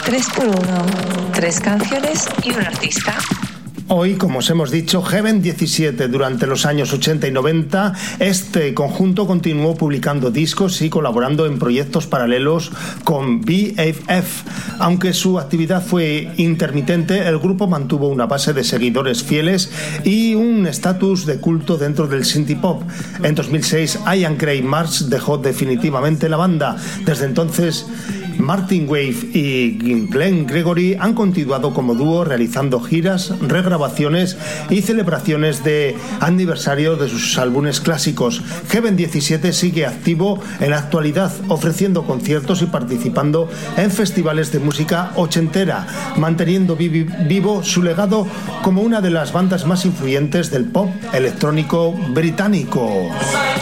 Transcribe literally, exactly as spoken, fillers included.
tres por uno, tres canciones y un artista. Hoy, como os hemos dicho, Heaven diecisiete. Durante los años ochenta y noventa, este conjunto continuó publicando discos y colaborando en proyectos paralelos con B F F. Aunque su actividad fue intermitente, el grupo mantuvo una base de seguidores fieles y un estatus de culto dentro del synthie pop. En dos mil seis, Ian Gray Marsh dejó definitivamente la banda. Desde entonces, Martin Wave y Glenn Gregory han continuado como dúo realizando giras, regrabaciones y celebraciones de aniversario de sus álbumes clásicos. Heaven diecisiete sigue activo en la actualidad, ofreciendo conciertos y participando en festivales de música ochentera, manteniendo vivo su legado como una de las bandas más influyentes del pop electrónico británico.